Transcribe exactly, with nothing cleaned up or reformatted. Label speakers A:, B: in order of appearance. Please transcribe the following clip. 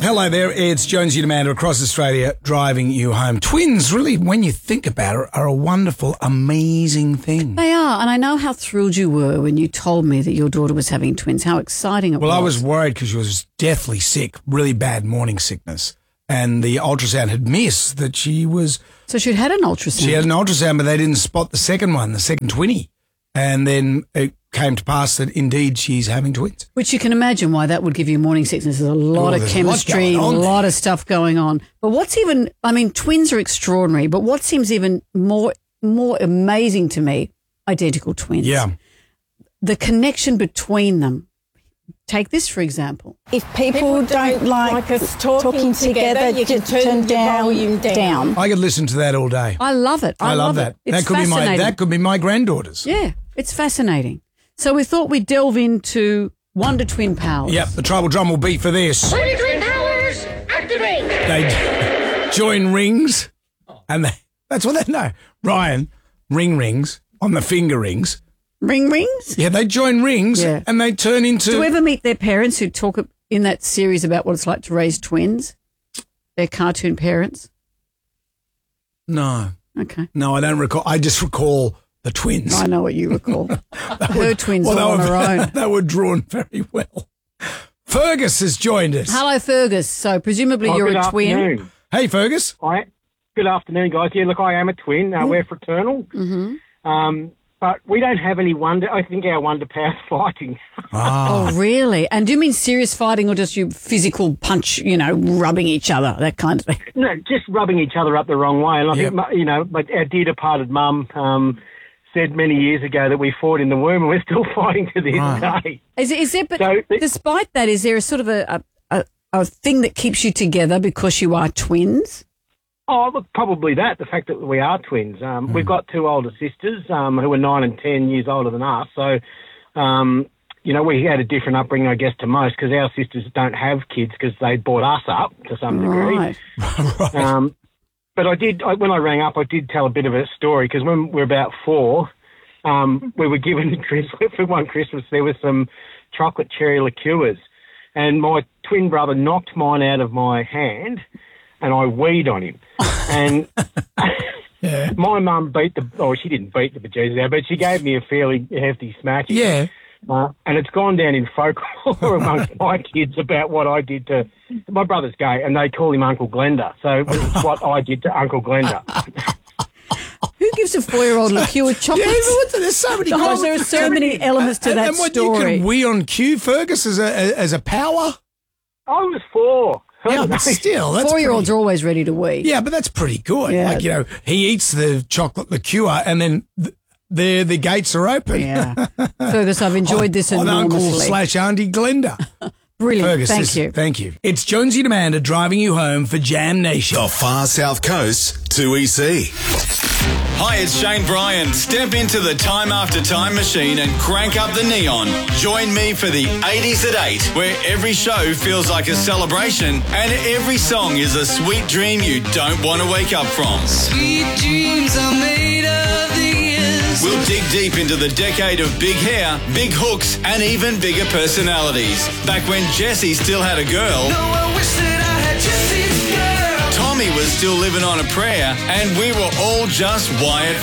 A: Hello there, it's Jonesy and Amanda across Australia driving you home. Twins, really, when you think about it, are a wonderful, amazing thing.
B: They are, and I know how thrilled you were when you told me that your daughter was having twins, how exciting it
A: well,
B: was.
A: Well, I was worried because she was deathly sick, really bad morning sickness, and the ultrasound had missed that she was...
B: So she'd had an ultrasound?
A: She had an ultrasound, but they didn't spot the second one, the second twinny, and then it came to pass that indeed she's having twins.
B: Which you can imagine why that would give you morning sickness. There's a lot
A: Oh,
B: of
A: there's
B: chemistry,
A: a lot
B: a
A: going on
B: lot
A: there.
B: of stuff going on. But what's even, I mean, twins are extraordinary, but what seems even more more amazing to me, identical twins.
A: Yeah.
B: The connection between them. Take this, for example.
C: If people, people don't, don't like, like us talking, talking together, together, you can turn, turn down, volume down. down.
A: I could listen to that all day.
B: I love it. I,
A: I love,
B: love
A: that.
B: It. It's
A: that could be my that could be my granddaughters.
B: Yeah, it's fascinating. So we thought we'd delve into Wonder Twin powers.
A: Yep, the tribal drum will beat for this.
D: Wonder Twin powers, activate!
A: They join rings, and they, that's what they know. Ryan, ring rings on the finger rings.
B: Ring rings?
A: Yeah, they join rings,
B: yeah.
A: and they turn into...
B: Do you ever meet their parents who talk in that series about what it's like to raise twins? Their cartoon parents?
A: No.
B: Okay.
A: No, I don't recall. I just recall... the twins.
B: I know what you recall. Her twins
A: well,
B: all on
A: were,
B: her own.
A: They were drawn very well. Fergus has joined us.
B: Hello, Fergus. So presumably
E: oh,
B: you're
E: good
B: a twin.
E: Afternoon.
A: Hey, Fergus.
E: Hi. Good afternoon, guys. Yeah, look, I am a twin. Uh, we're fraternal.
B: Mm-hmm.
E: Um, but we don't have any wonder. I think our wonder power's fighting.
A: Ah.
B: Oh, really? And do you mean serious fighting or just you physical punch, you know, rubbing each other, that kind of thing?
E: No, just rubbing each other up the wrong way. And I
A: yep.
E: think, you know, like our dear departed mum, um, said many years ago that we fought in the womb, and we're still fighting to this
A: right.
E: day.
B: Is, is there, but
E: so,
B: despite that, is there a sort of a, a, a thing that keeps you together because you are twins?
E: Oh, look, probably that, the fact that we are twins. Um, mm. We've got two older sisters um, who are nine and ten years older than us. So, um, you know, we had a different upbringing, I guess, to most, because our sisters don't have kids because they brought us up to some degree.
B: Right.
A: right.
E: Um, But I did, I, when I rang up, I did tell a bit of a story because when we were about four, um, we were given Christmas, for one Christmas, there was some chocolate cherry liqueurs, and my twin brother knocked mine out of my hand, and I weed on him. And
A: yeah.
E: my mum beat the, oh, she didn't beat the bejesus out, but she gave me a fairly hefty smacking.
A: Yeah.
E: Uh, and it's gone down in folklore amongst my kids about what I did to... My brother's gay, and they call him Uncle Glenda. So it's what I did to Uncle Glenda.
B: Who gives a four-year-old liqueur with chocolates?
A: Yeah, there's so many...
B: Oh, there are so many elements to
A: and,
B: that
A: and what,
B: story.
A: You can wee on cue, Fergus, as a, as a power?
E: I was four.
A: Yeah, but still, that's
B: Four-year-olds
A: pretty,
B: are always ready to wee.
A: Yeah, but that's pretty good.
B: Yeah.
A: Like, you know, he eats the chocolate liqueur, and then... Th- The the gates are open.
B: Yeah. Fergus, I've enjoyed this
A: on
B: enormously.
A: Uncle slash Auntie Glenda.
B: Brilliant.
A: Fergus,
B: Thank
A: this,
B: you.
A: Thank you. It's Jonesy and Amanda driving you home for Jam Nation.
F: The far south coast to E C.
G: Hi, it's Shane Bryan. Step into the Time After Time machine and crank up the neon. Join me for the eighties at eight, where every show feels like a celebration and every song is a sweet dream you don't want to wake up from.
H: Sweet dreams are made of the years.
G: We'll dig deep into the decade of big hair, big hooks, and even bigger personalities. Back when Jessie still had a girl.
H: No, I wish that I had Jessie's girl.
G: Tommy was still living on a prayer, and we were all just wired